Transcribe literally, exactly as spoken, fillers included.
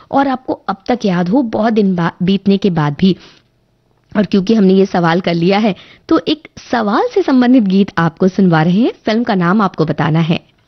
और आपको अब तक याद हो, बहुत दिन बीतने के बाद भी। और क्योंकि हमने ये सवाल कर लिया है तो एक सवाल से संबंधित गीत आपको सुनवा रहे हैं। फिल्म का नाम आपको बताना है।